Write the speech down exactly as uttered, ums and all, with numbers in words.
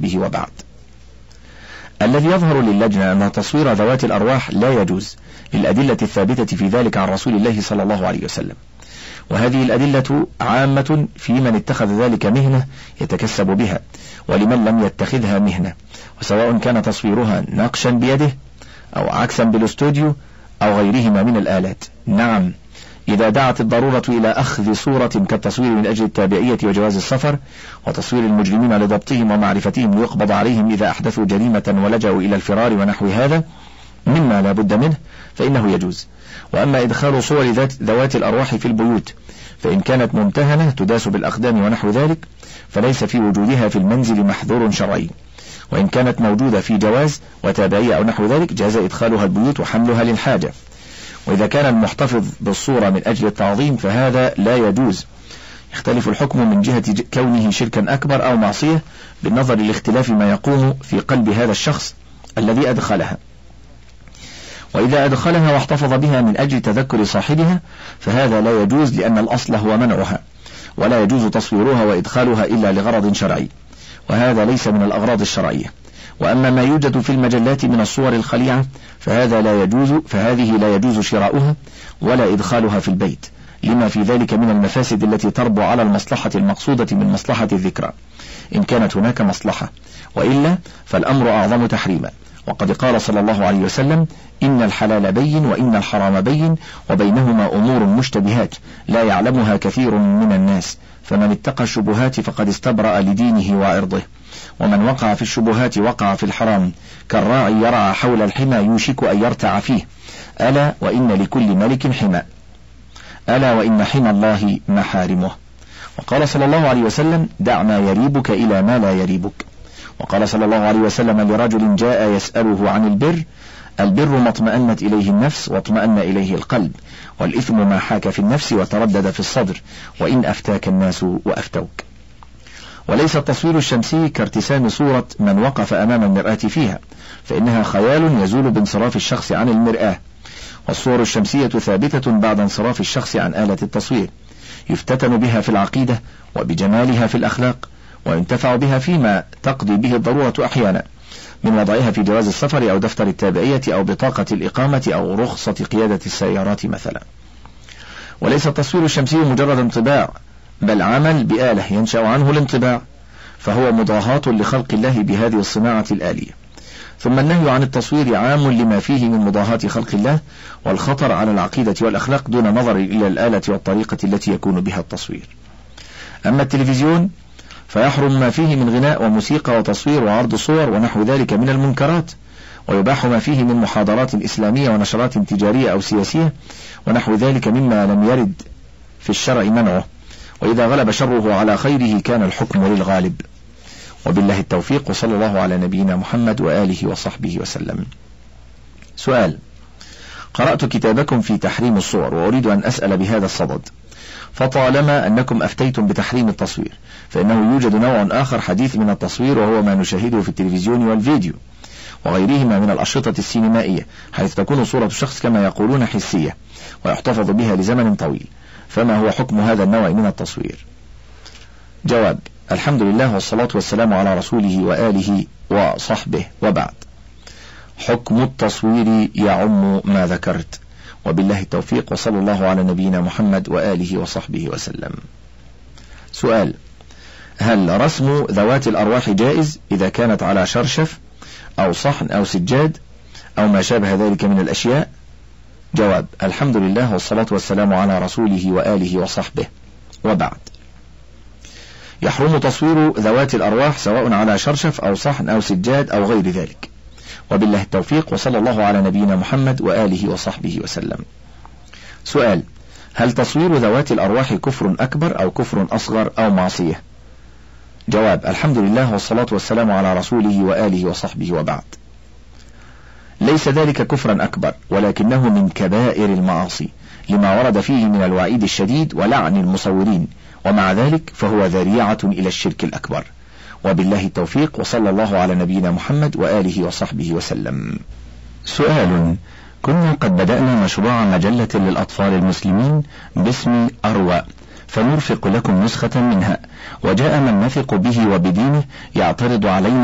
وصحبه وبعد. الذي يظهر للجنة أن تصوير ذوات الأرواح لا يجوز للأدلة الثابتة في ذلك عن رسول الله صلى الله عليه وسلم، وهذه الأدلة عامة في من اتخذ ذلك مهنة يتكسب بها ولمن لم يتخذها مهنة، وسواء كان تصويرها نقشا بيده أو عكسا بالاستوديو أو غيرهما من الآلات. نعم، إذا دعت الضرورة إلى أخذ صورة كالتصوير من أجل التابعية وجواز السفر وتصوير المجرمين لضبطهم ومعرفتهم ليقبض عليهم إذا أحدثوا جريمة ولجأوا إلى الفرار ونحو هذا مما لا بد منه فإنه يجوز. وأما إدخال صور ذات ذوات الأرواح في البيوت فإن كانت ممتهنة تداس بالأقدام ونحو ذلك فليس في وجودها في المنزل محظور شرعي، وإن كانت موجودة في جواز وتابعية أو نحو ذلك جاز إدخالها البيوت وحملها للحاجة. وإذا كان المحتفظ بالصورة من أجل التعظيم فهذا لا يجوز، يختلف الحكم من جهة كونه شركا أكبر أو معصية بالنظر لاختلاف ما يقوم في قلب هذا الشخص الذي أدخلها. وإذا أدخلها واحتفظ بها من أجل تذكر صاحبها فهذا لا يجوز، لأن الأصل هو منعها، ولا يجوز تصويرها وإدخالها إلا لغرض شرعي، وهذا ليس من الأغراض الشرعية. وأما ما يوجد في المجلات من الصور الخليعة فهذا لا يجوز، فهذه لا يجوز شراؤها ولا إدخالها في البيت، لما في ذلك من المفاسد التي تربو على المصلحة المقصودة من مصلحة الذكرى إن كانت هناك مصلحة، وإلا فالأمر أعظم تحريما. وقد قال صلى الله عليه وسلم: إن الحلال بين وإن الحرام بين وبينهما أمور مشتبهات لا يعلمها كثير من الناس، فمن اتقى الشبهات فقد استبرأ لدينه وعرضه، ومن وقع في الشبهات وقع في الحرام، كالراعي يرعى حول الحمى يوشك أن يرتع فيه، ألا وإن لكل ملك حمى، ألا وإن حمى الله محارمه. وقال صلى الله عليه وسلم: دع ما يريبك إلى ما لا يريبك. وقال صلى الله عليه وسلم لرجل جاء يسأله عن البر: البر ما اطمأنت إليه النفس واطمأن إليه القلب، والإثم ما حاك في النفس وتردد في الصدر، وإن أفتاك الناس وأفتوك. وليس التصوير الشمسي كارتسام صورة من وقف أمام المرآة فيها، فإنها خيال يزول بانصراف الشخص عن المرآة، والصور الشمسية ثابتة بعد انصراف الشخص عن آلة التصوير، يفتتن بها في العقيدة وبجمالها في الأخلاق، وينتفع بها فيما تقضي به الضرورة أحيانا من وضعها في جواز السفر أو دفتر التابعية أو بطاقة الإقامة أو رخصة قيادة السيارات مثلا. وليس التصوير الشمسي مجرد انطباع، بل عمل بآلة ينشأ عنه الانطباع، فهو مضاهاة لخلق الله بهذه الصناعة الآلية. ثم النهي عن التصوير عام لما فيه من مضاهاة خلق الله والخطر على العقيدة والأخلاق دون نظر إلى الآلة والطريقة التي يكون بها التصوير. أما التلفزيون فيحرم ما فيه من غناء وموسيقى وتصوير وعرض صور ونحو ذلك من المنكرات، ويباح ما فيه من محاضرات إسلامية ونشرات تجارية أو سياسية ونحو ذلك مما لم يرد في الشرع منعه، وإذا غلب شره على خيره كان الحكم للغالب. وبالله التوفيق، وصلى الله على نبينا محمد وآله وصحبه وسلم. سؤال: قرأت كتابكم في تحريم الصور وأريد أن أسأل بهذا الصدد، فطالما أنكم أفتيتم بتحريم التصوير فإنه يوجد نوع آخر حديث من التصوير، وهو ما نشاهده في التلفزيون والفيديو وغيرهما من الأشرطة السينمائية، حيث تكون صورة الشخص كما يقولون حسية ويحتفظ بها لزمن طويل، فما هو حكم هذا النوع من التصوير؟ جواب: الحمد لله والصلاة والسلام على رسوله وآله وصحبه وبعد. حكم التصوير يعم ما ذكرت، وبالله التوفيق، وصلى الله على نبينا محمد وآله وصحبه وسلم. سؤال: هل رسم ذوات الأرواح جائز إذا كانت على شرشف أو صحن أو سجاد أو ما شابه ذلك من الأشياء؟ جواب: الحمد لله والصلاة والسلام على رسوله وآله وصحبه وبعد. يحرم تصوير ذوات الأرواح سواء على شرشف أو صحن أو سجاد أو غير ذلك، وبالله التوفيق، وصلى الله على نبينا محمد وآله وصحبه وسلم. سؤال: هل تصوير ذوات الأرواح كفر أكبر أو كفر أصغر أو معصية؟ جواب: الحمد لله والصلاة والسلام على رسوله وآله وصحبه وبعد. ليس ذلك كفرا أكبر، ولكنه من كبائر المعاصي لما ورد فيه من الوعيد الشديد ولعن المصورين، ومع ذلك فهو ذريعة إلى الشرك الأكبر، وبالله التوفيق، وصلى الله على نبينا محمد وآله وصحبه وسلم. سؤال: كنا قد بدأنا مشروع مجلة للأطفال المسلمين باسم أروى، فنرفق لكم نسخة منها، وجاء من نثق به وبدينه يعترض علينا